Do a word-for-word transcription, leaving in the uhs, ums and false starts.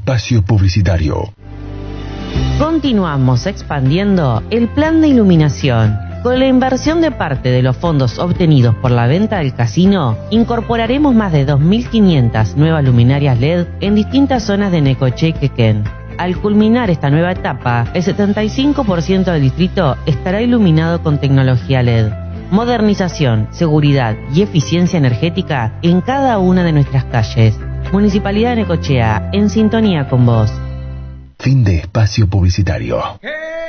espacio publicitario. Continuamos expandiendo el plan de iluminación. Con la inversión de parte de los fondos obtenidos por la venta del casino, incorporaremos más de dos mil quinientas nuevas luminarias L E D en distintas zonas de Necochea y Quequén. Al culminar esta nueva etapa, el setenta y cinco por ciento del distrito estará iluminado con tecnología L E D. Modernización, seguridad y eficiencia energética en cada una de nuestras calles. Municipalidad de Necochea, en sintonía con vos. Fin de espacio publicitario.